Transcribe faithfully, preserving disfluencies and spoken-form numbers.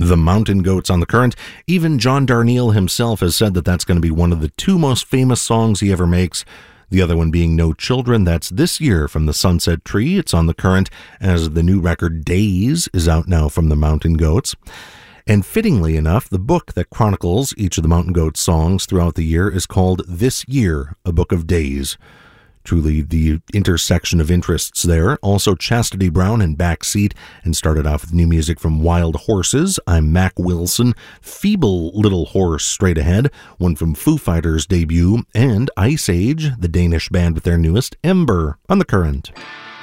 The Mountain Goats on the Current. Even John Darnielle himself has said that that's going to be one of the two most famous songs he ever makes. The other one being No Children. That's this year from the Sunset Tree. It's on the Current as the new record Days is out now from the Mountain Goats. And fittingly enough, the book that chronicles each of the Mountain Goats songs throughout the year is called This Year, A Book of Days. Truly the intersection of interests there. Also Chastity Brown and Backseat, and started off with new music from Wild Horses. I'm Mac Wilson. Feeble Little Horse straight ahead, one from Foo Fighters' debut, and Ice Age, the Danish band with their newest Ember on the Current.